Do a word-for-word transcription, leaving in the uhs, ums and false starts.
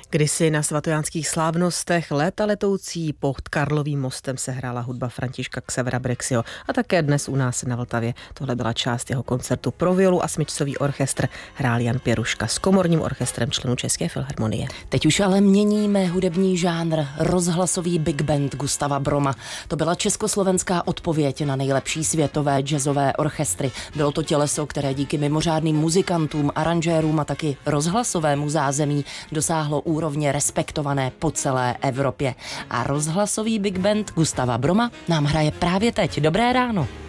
Kdysi na svatojánských slávnostech léta letoucí pod Karlovým mostem se hrála hudba Františka Xavera Brexio a také dnes u nás na Vltavě. Tohle byla část jeho koncertu pro violu a smyčcový orchestr. Hrál Jan Pěruška s komorním orchestrem členů České filharmonie. Teď už ale měníme hudební žánr, rozhlasový big band Gustava Broma. To byla československá odpověď na nejlepší světové jazzové orchestry. Bylo to těleso, které díky mimořádným muzikantům, aranžérům a taky rozhlasovému zázemí dosáhlo úrovně respektované po celé Evropě. A rozhlasový big band Gustava Broma nám hraje právě teď. Dobré ráno.